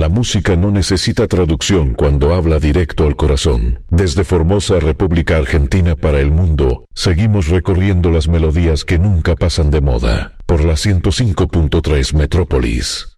La música no necesita traducción cuando habla directo al corazón. Desde Formosa, República Argentina para el mundo, seguimos recorriendo las melodías que nunca pasan de moda, por la 105.3 Metrópolis.